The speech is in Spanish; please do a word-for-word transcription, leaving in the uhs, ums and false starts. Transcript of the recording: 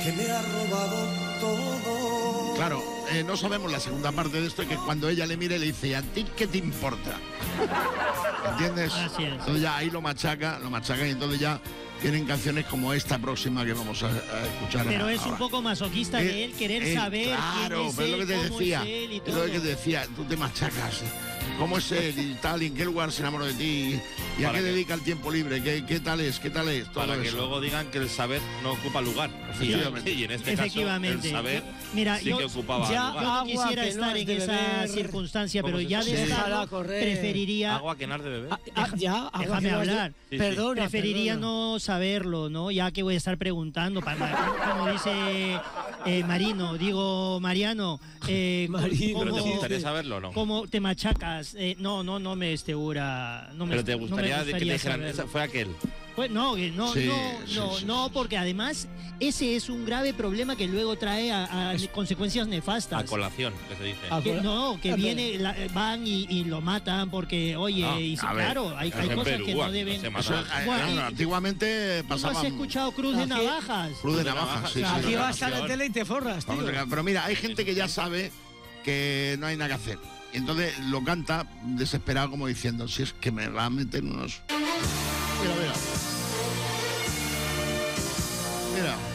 que me ha robado todo. Claro, eh, no sabemos la segunda parte de esto, que cuando ella le mire le dice, ¿y a ti qué te importa? ¿Entiendes? Así es. Entonces ya ahí lo machaca, lo machaca y entonces ya tienen canciones como esta próxima que vamos a, a escuchar. Pero es ahora. un poco masoquista de él querer Eh, saber claro, quién es pero él, es lo que te cómo decía, es él y es todo. lo que te decía, tú te machacas. ¿Cómo es él y tal? ¿Y en qué lugar se enamoró de ti? ¿Y a Para qué que- dedica el tiempo libre? ¿Qué, qué tal es? ¿Qué tal es? Todo Para que eso. luego digan que el saber no ocupa lugar. Efectivamente. Y en este Efectivamente. caso, el saber Mira, sí yo- que ocupaba ya, lugar. yo no Agua quisiera que no estar has en de esa beber. circunstancia, ¿Cómo pero es ya eso? de Sí. estarlo, Déjala correr. preferiría... Agua que no has de beber. Ah, ah, ya, agua Déjame que no has de- hablar. Sí, sí. Perdona, Preferiría perdona. no saberlo, ¿no? Ya que voy a estar preguntando, para, como dice eh, Marino, digo Mariano, eh, Marino. ¿Pero te ¿cómo- gustaría saberlo o no? ¿Cómo te machacas? Eh, no, no, no me asegura. No me, Pero te no me gustaría, de que te dijeran, saberlo. esa fue aquel. Pues no, que no, Sí, no, sí, no, sí, no, sí. porque además ese es un grave problema que luego trae a, a consecuencias nefastas. A colación, que se dice. A- Que no, que Ah, viene, la- van y, y lo matan porque, oye, Ah, y se- a ver, claro, hay, eso hay en cosas Perú, que ah, no deben. no se Eso, mata. eh, Bueno, no, y- antiguamente ¿Tú no has pasaban... escuchado Cruz de Aquí- Navajas? Cruz de navaja, sí, sí. Aquí sí. vas a la tele y te forras, tío. Vamos a- Pero mira, hay gente que ya sabe que no hay nada que hacer. Y entonces lo canta desesperado como diciendo, si es que me va a meter unos... Mira, mira. Mira.